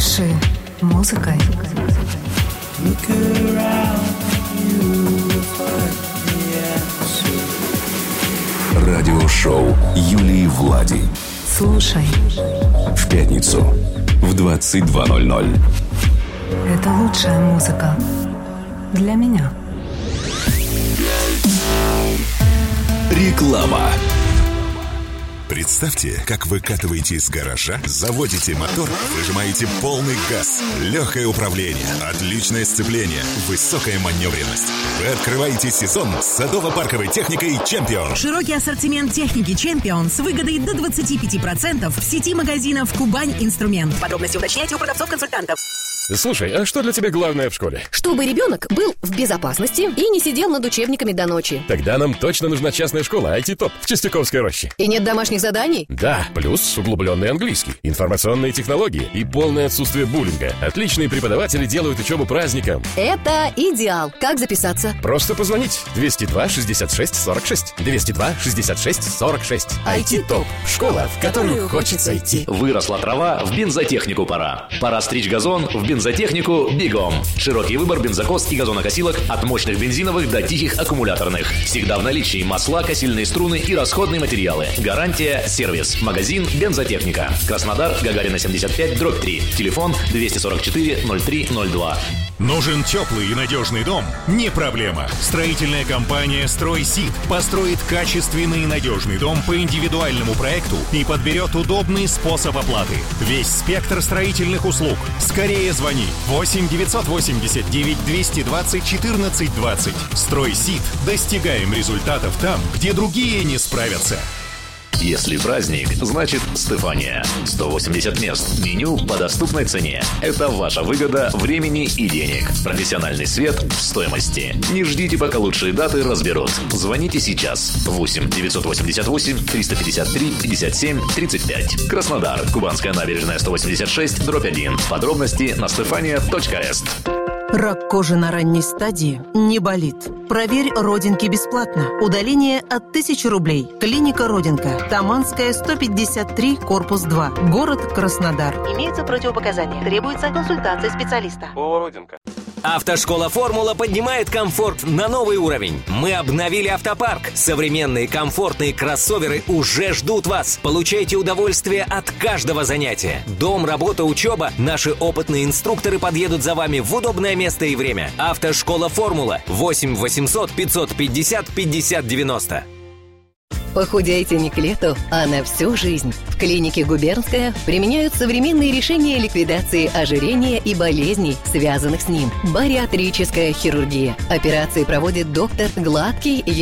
Дыши музыкой. Радиошоу Юлии Влади. Слушай. В пятницу в 22:00. Это лучшая музыка для меня. Реклама. Представьте, как выкатываете из гаража, заводите мотор, выжимаете полный газ, легкое управление, отличное сцепление, высокая маневренность. Вы открываете сезон с садово-парковой техникой «Чемпион». Широкий ассортимент техники «Чемпион» с выгодой до 25% в сети магазинов «Кубань Инструмент». Подробности уточняйте у продавцов-консультантов. Слушай, а что для тебя главное в школе? Чтобы ребенок был в безопасности и не сидел над учебниками до ночи. Тогда нам точно нужна частная школа IT-ТОП в Чистяковской роще. И нет домашних заданий? Да, плюс углубленный английский, информационные технологии и полное отсутствие буллинга. Отличные преподаватели делают учебу праздником. Это идеал. Как записаться? Просто позвонить. 202-66-46. 202-66-46. IT-ТОП. Школа, в которую хочется идти. Выросла трава, в бензотехнику пора. Пора стричь газон, в бензотехнику «Бигом». Широкий выбор бензокос и газонокосилок от мощных бензиновых до тихих аккумуляторных. Всегда в наличии масла, косильные струны и расходные материалы. Гарантия, сервис. Магазин «Бензотехника». Краснодар, Гагарина 75/3. Телефон 244-0302. Нужен теплый и надежный дом? Не проблема. Строительная компания «Стройсид» построит качественный и надежный дом по индивидуальному проекту и подберет удобный способ оплаты. Весь спектр строительных услуг. Скорее звони. 8 989 220 14 20. «Стройсид». Достигаем результатов там, где другие не справятся. Если праздник, значит Стефания. 180 мест. Меню по доступной цене. Это ваша выгода времени и денег. Профессиональный свет в стоимости. Не ждите, пока лучшие даты разберут. Звоните сейчас. 8 988 353 57 35. Краснодар. Кубанская набережная 186/1. Подробности на stefania.est. Рак кожи на ранней стадии не болит. Проверь родинки бесплатно. Удаление от 1000 рублей. Клиника «Родинка». Таманская, 153, корпус 2. Город Краснодар. Имеются противопоказания. Требуется консультация специалиста. О, Родинка. Автошкола «Формула» поднимает комфорт на новый уровень. Мы обновили автопарк. Современные комфортные кроссоверы уже ждут вас. Получайте удовольствие от каждого занятия. Дом, работа, учеба. Наши опытные инструкторы подъедут за вами в удобное место и время. Автошкола «Формула». 8 800 550 50 90. Похудейте не к лету, а на всю жизнь. В клинике «Губернская» применяют современные решения ликвидации ожирения и болезней, связанных с ним. Бариатрическая хирургия. Операции проводит доктор Гладкий